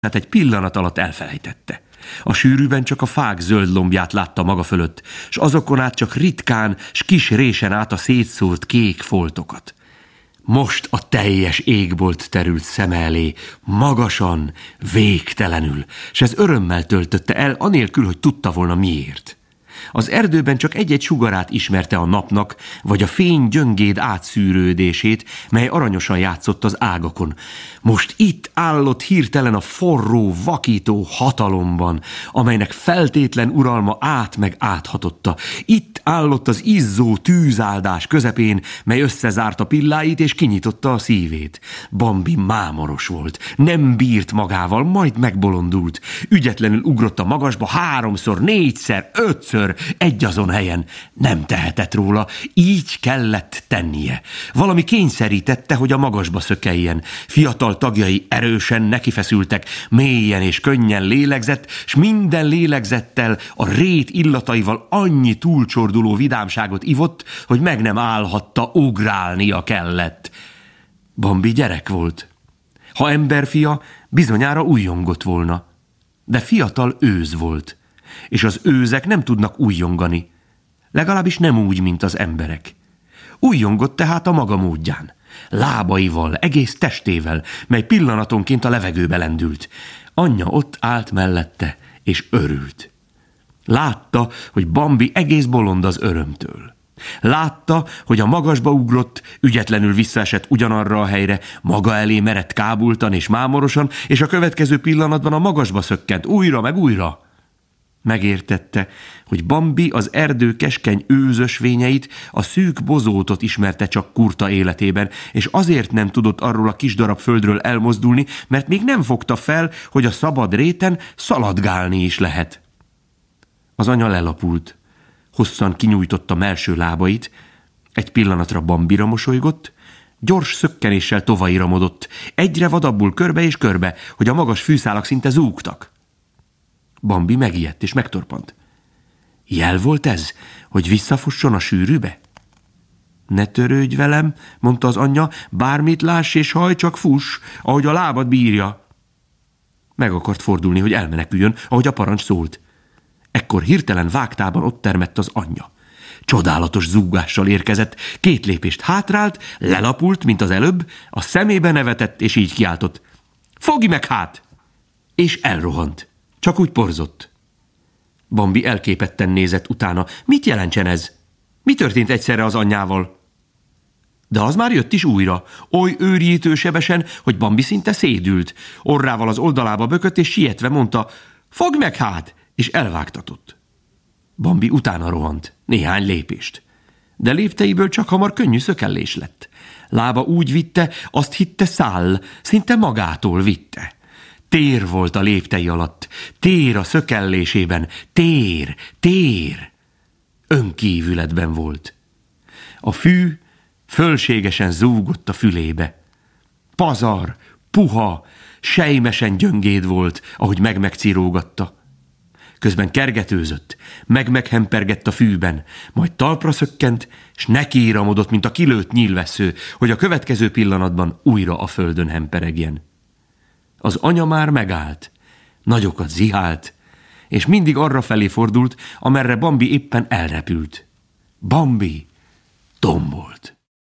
hát egy pillanat alatt elfelejtette. A sűrűben csak a fák zöld lombját látta maga fölött, s azokon át csak ritkán, s kis résen át a szétszórt kék foltokat. Most a teljes égbolt terült szeme elé, magasan, végtelenül, s ez örömmel töltötte el, anélkül, hogy tudta volna miért. Az erdőben csak egy-egy sugarát ismerte a napnak, vagy a fény gyöngéd átszűrődését, mely aranyosan játszott az ágakon. Most itt állott hirtelen a forró, vakító hatalomban, amelynek feltétlen uralma át meg áthatotta. Itt állott az izzó tűzáldás közepén, mely összezárta pilláit és kinyitotta a szívét. Bambi mámoros volt, nem bírt magával, majd megbolondult. Ügyetlenül ugrott a magasba 3-szor, 4-szer, 5-ször, egyazon helyen. Nem tehetett róla, így kellett tennie. Valami kényszerítette, hogy a magasba szökkeljen. Fiatal tagjai erősen nekifeszültek, mélyen és könnyen lélegzett, s minden lélegzettel a rét illataival annyi túlcsorduló vidámságot ivott, hogy meg nem állhatta, ugrálnia kellett. Bambi gyerek volt. Ha emberfia, bizonyára újjongott volna. De fiatal őz volt, és az őzek nem tudnak újjongani. Legalábbis nem úgy, mint az emberek. Újjongott tehát a maga módján. Lábaival, egész testével, mely pillanatonként a levegőbe lendült. Anyja ott állt mellette, és örült. Látta, hogy Bambi egész bolond az örömtől. Látta, hogy a magasba ugrott, ügyetlenül visszaesett ugyanarra a helyre, maga elé merett kábultan és mámorosan, és a következő pillanatban a magasba szökkent újra meg újra. Megértette, hogy Bambi az erdő keskeny őzösvényeit, a szűk bozótot ismerte csak kurta életében, és azért nem tudott arról a kis darab földről elmozdulni, mert még nem fogta fel, hogy a szabad réten szaladgálni is lehet. Az anya lelapult, hosszan kinyújtotta mellső lábait, egy pillanatra Bambira mosolygott, gyors szökkenéssel tovairamodott, egyre vadabbul körbe és körbe, hogy a magas fűszálak szinte zúgtak. Bambi megijedt és megtorpant. Jel volt ez, hogy visszafusson a sűrűbe? Ne törődj velem, mondta az anyja, bármit láss és haj, csak fuss, ahogy a lábad bírja. Meg akart fordulni, hogy elmeneküljön, ahogy a parancs szólt. Ekkor hirtelen vágtában ott termett az anyja. Csodálatos zúgással érkezett, 2 lépést hátrált, lelapult, mint az előbb, a szemébe nevetett, és így kiáltott. Fogj meg hát! És elrohant. Csak úgy porzott. Bambi elképetten nézett utána. Mit jelentsen ez? Mi történt egyszerre az anyjával? De az már jött is újra, oly őrjítő sebesen, hogy Bambi szinte szédült. Orrával az oldalába bökött, és sietve mondta, fogj meg hát! És elvágtatott. Bambi utána rohant, néhány lépést. De lépteiből csak hamar könnyű szökellés lett. Lába úgy vitte, azt hitte száll, szinte magától vitte. Tér volt a léptei alatt, tér a szökellésében, tér. Önkívületben volt. A fű fölségesen zúgott a fülébe. Pazar, puha, sejmesen gyöngéd volt, ahogy megcirógatta. Közben kergetőzött, meghempergett a fűben, majd talpra szökkent, s nekiíramodott, mint a kilőtt nyílvessző, hogy a következő pillanatban újra a földön hemperegjen. Az anya már megállt, nagyokat zihált, és mindig arra felé fordult, amerre Bambi éppen elrepült. Bambi tombolt.